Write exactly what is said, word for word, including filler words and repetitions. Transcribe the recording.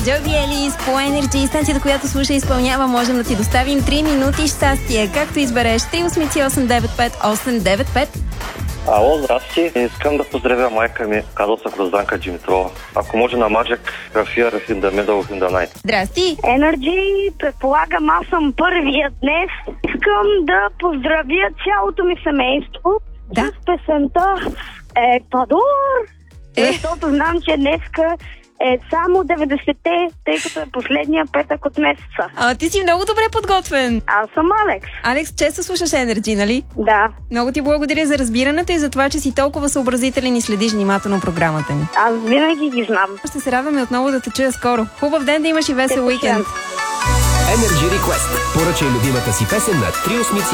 Джоби Елис по Energy, станцията, която слуша и изпълнява. Можем да ти доставим три минути щастие. Както избереш, три осем осем девет пет осем девет пет. Ало, здрасти. Искам да поздравя майка ми, казал се Грозданка Димитрова. Ако може на Magic, Here in the Middle in the Night. Здрасти. Energy, предполагам, аз съм първия днес. Искам да поздравя цялото ми семейство Да. с песента Еквадор, Е. защото знам, че днеска е само деветдесетте, тъй като е последния петък от месеца. А, ти си много добре подготвен. Аз съм Алекс. Алекс, често слушаш Energy, нали? Да. Много ти благодаря за разбирането и за това, че си толкова съобразителен и следиш внимателно програмата ни. Аз винаги ги знам. Ще се радваме отново да те чуя скоро. Хубав ден да имаш и весел Те уикенд. Energy Request. Поръчай любимата си песен на три осмици